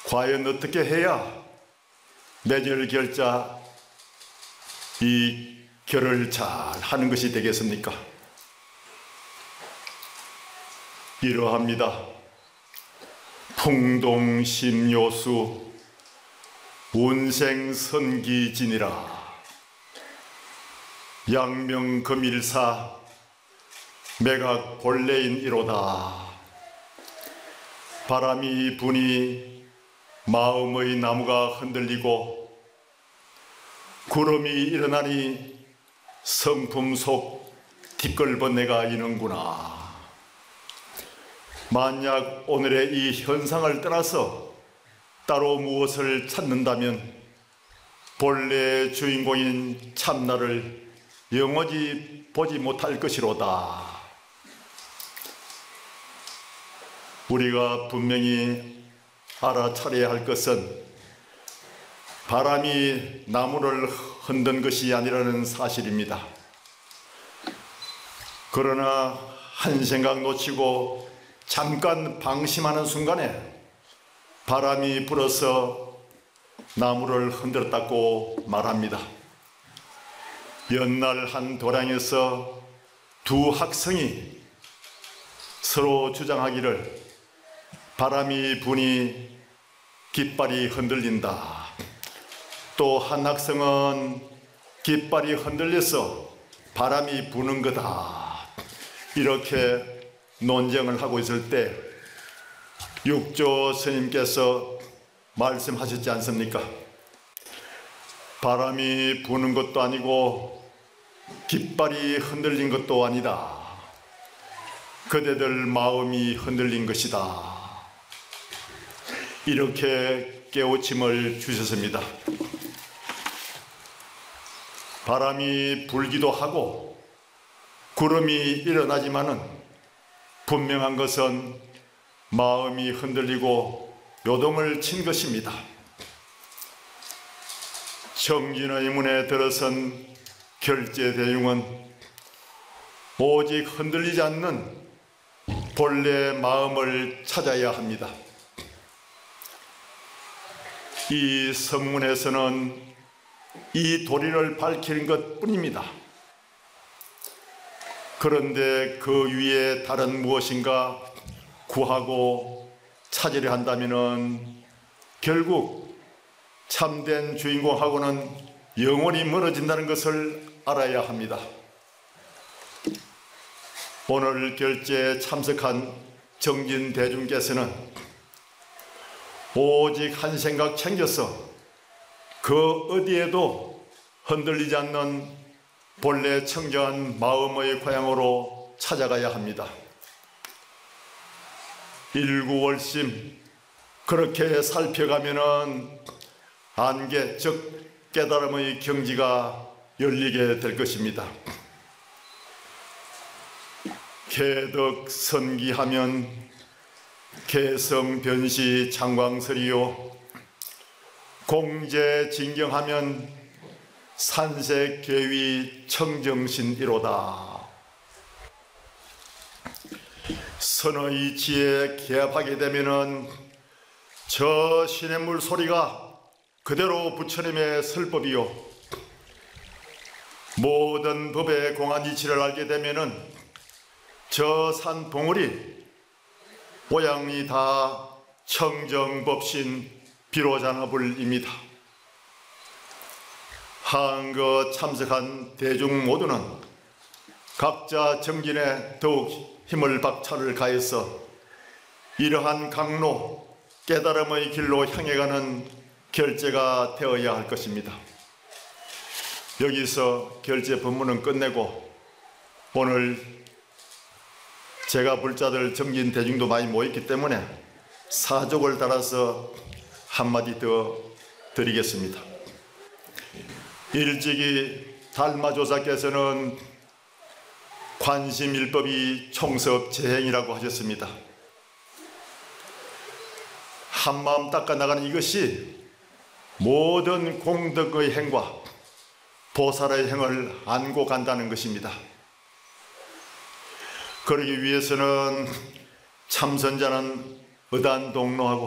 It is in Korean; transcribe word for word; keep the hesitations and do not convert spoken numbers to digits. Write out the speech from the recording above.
과연 어떻게 해야 매절 결자 이 결을 잘 하는 것이 되겠습니까? 이러합니다. 풍동심요수 운생선기지니라. 양명금일사 매각 본래인이로다. 바람이 부니 마음의 나무가 흔들리고 구름이 일어나니 성품 속 뒷걸번뇌가 이는구나. 만약 오늘의 이 현상을 떠나서 따로 무엇을 찾는다면 본래 주인공인 참나를 영원히 보지 못할 것이로다. 우리가 분명히 알아차려야 할 것은 바람이 나무를 흔든 것이 아니라는 사실입니다. 그러나 한 생각 놓치고 잠깐 방심하는 순간에 바람이 불어서 나무를 흔들었다고 말합니다. 옛날 한 도량에서 두 학생이 서로 주장하기를 바람이 부니 깃발이 흔들린다. 또 한 학생은 깃발이 흔들려서 바람이 부는 거다. 이렇게 논쟁을 하고 있을 때 육조 스님께서 말씀하셨지 않습니까? 바람이 부는 것도 아니고 깃발이 흔들린 것도 아니다. 그대들 마음이 흔들린 것이다. 이렇게 깨우침을 주셨습니다. 바람이 불기도 하고 구름이 일어나지만은 분명한 것은 마음이 흔들리고 요동을 친 것입니다. 정진의 문에 들어선 결제대중은 오직 흔들리지 않는 본래 마음을 찾아야 합니다. 이 성문에서는 이 도리를 밝히는 것 뿐입니다. 그런데 그 위에 다른 무엇인가 구하고 찾으려 한다면 결국 참된 주인공하고는 영원히 멀어진다는 것을 알아야 합니다. 오늘 결제에 참석한 정진 대중께서는 오직 한 생각 챙겨서 그 어디에도 흔들리지 않는 본래 청정한 마음의 고향으로 찾아가야 합니다. 일구월심 그렇게 살펴가면은 안개 즉 깨달음의 경지가 열리게 될 것입니다. 개덕선기하면 개성변시 장광설이요 공제진경하면 산색계위 청정신이로다. 선의 지에 개합하게 되면은 저 시냇물 소리가 그대로 부처님의 설법이요 모든 법의 공한 이치를 알게 되면은 저 산 봉우리 모양이 다 청정법신 비로자나불입니다. 한거 참석한 대중 모두는 각자 정진에 더욱 힘을 박차를 가해서 이러한 강로 깨달음의 길로 향해가는 결제가 되어야 할 것입니다. 여기서 결제 법문은 끝내고 오늘 제가 불자들 정진 대중도 많이 모였기 때문에 사족을 따라서 한마디 더 드리겠습니다. 일찍이 달마조사께서는 관심일법이 총섭재행이라고 하셨습니다. 한마음 닦아 나가는 이것이 모든 공덕의 행과 보살의 행을 안고 간다는 것입니다. 그러기 위해서는 참선자는 의단동로하고